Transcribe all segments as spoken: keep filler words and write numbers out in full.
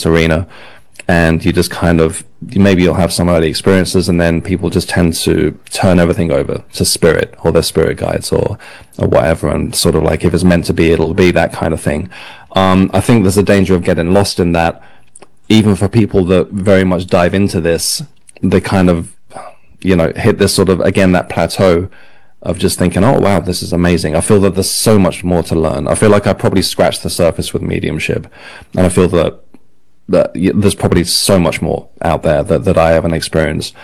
experience arena, and you just kind of, maybe you'll have some early experiences, and then people just tend to turn everything over to spirit or their spirit guides or or whatever, and sort of like, if it's meant to be, it'll be, that kind of thing. Um, I think there's a danger of getting lost in that. Even for people that very much dive into this, they kind of, you know, hit this sort of, again, that plateau of just thinking, oh wow, this is amazing. I feel that there's so much more to learn. I feel like I probably scratched the surface with mediumship, and I feel that that there's probably so much more out there that, that I haven't experienced.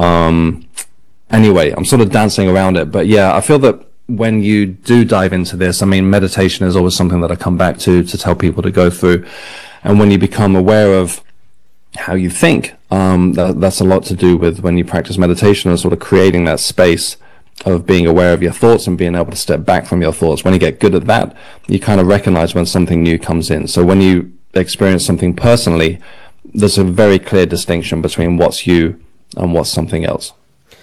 Um, anyway, I'm sort of dancing around it, but yeah, I feel that when you do dive into this, I mean, meditation is always something that I come back to, to tell people to go through. And when you become aware of how you think, um, that, that's a lot to do with when you practice meditation, and sort of creating that space of being aware of your thoughts and being able to step back from your thoughts. When you get good at that, you kind of recognize when something new comes in. So when you experience something personally, there's a very clear distinction between what's you and what's something else.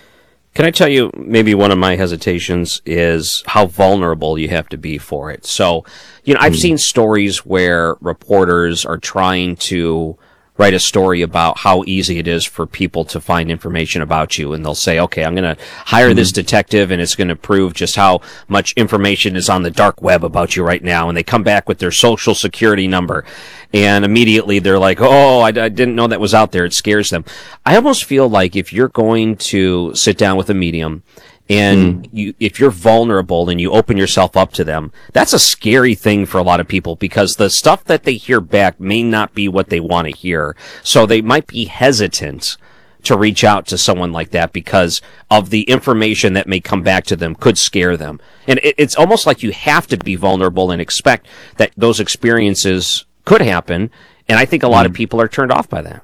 Can I tell you, maybe one of my hesitations is how vulnerable you have to be for it. So, you know, I've mm. seen stories where reporters are trying to write a story about how easy it is for people to find information about you. And they'll say, okay, I'm going to hire mm. this detective, and it's going to prove just how much information is on the dark web about you right now. And they come back with their social security number. And immediately they're like, oh, I, I didn't know that was out there. It scares them. I almost feel like if you're going to sit down with a medium, and mm. you, if you're vulnerable and you open yourself up to them, that's a scary thing for a lot of people, because the stuff that they hear back may not be what they want to hear. So they might be hesitant to reach out to someone like that because of the information that may come back to them could scare them. And it, it's almost like you have to be vulnerable and expect that those experiences could happen. And I think a lot mm. of people are turned off by that.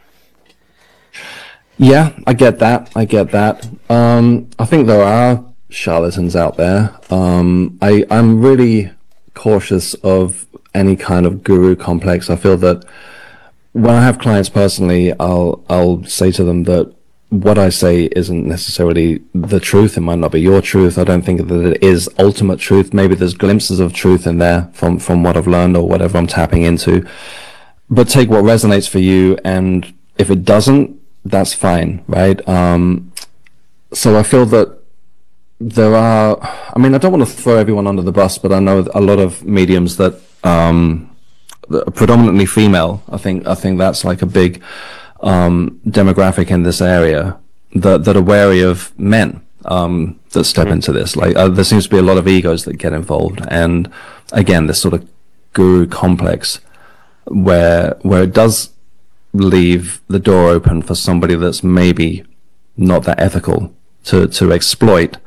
Yeah, I get that. I get that. Um, I think there are charlatans out there. Um, I, I'm really cautious of any kind of guru complex. I feel that when I have clients personally, I'll, I'll say to them that what I say isn't necessarily the truth. It might not be your truth. I don't think that it is ultimate truth. Maybe there's glimpses of truth in there from, from what I've learned or whatever I'm tapping into. But take what resonates for you, and if it doesn't, that's fine, right? Um, so I feel that there are, I mean, I don't want to throw everyone under the bus, but I know a lot of mediums that, um, that are predominantly female. I think, I think that's like a big, um, demographic in this area that, that are wary of men, um, that step mm-hmm. into this. Like, uh, there seems to be a lot of egos that get involved. And again, this sort of guru complex where, where it does leave the door open for somebody that's maybe not that ethical to, to exploit.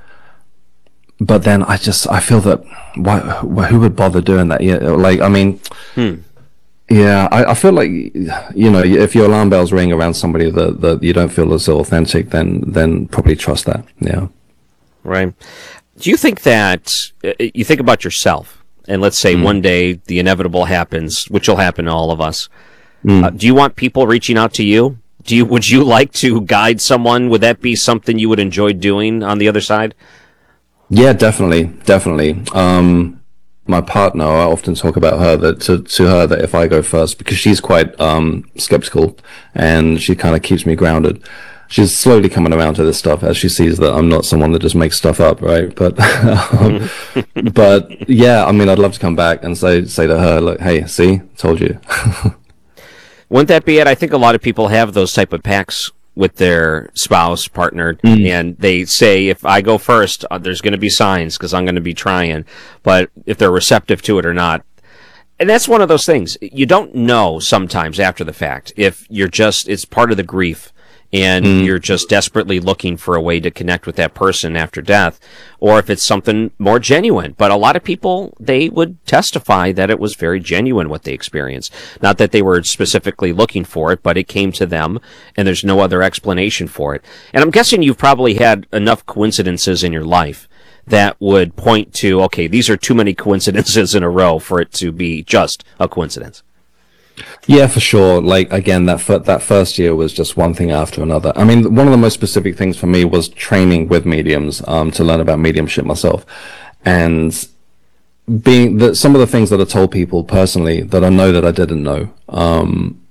But then I just, I feel that why, who would bother doing that? Yeah, like, I mean, hmm. yeah, I, I feel like, you know, if your alarm bells ring around somebody that, that you don't feel is authentic, then, then probably trust that. Yeah. Right. Do you think that, uh, you think about yourself, and let's say mm. one day the inevitable happens, which will happen to all of us. Mm. Uh, do you want people reaching out to you? Do you, would you like to guide someone? Would that be something you would enjoy doing on the other side? Yeah, definitely, definitely. Um, my partner, I often talk about her that to, to her that if I go first, because she's quite um skeptical and she kind of keeps me grounded. She's slowly coming around to this stuff as she sees that I'm not someone that just makes stuff up, right? But, um, but yeah, I mean, I'd love to come back and say say to her, look, hey, see, told you. Wouldn't that be it? I think a lot of people have those type of pacts with their spouse, partner, mm. and they say, if I go first, uh, there's going to be signs because I'm going to be trying. But if they're receptive to it or not, and that's one of those things. You don't know sometimes after the fact if you're just, it's part of the grief, and mm. you're just desperately looking for a way to connect with that person after death, or if it's something more genuine. But a lot of people, they would testify that it was very genuine what they experienced. Not that they were specifically looking for it, but it came to them, and there's no other explanation for it. And I'm guessing you've probably had enough coincidences in your life that would point to, okay, these are too many coincidences in a row for it to be just a coincidence. Yeah, for sure. Like, again, that fir- that first year was just one thing after another. I mean, one of the most specific things for me was training with mediums, um, to learn about mediumship myself. And being that some of the things that I told people personally that I know that I didn't know, um,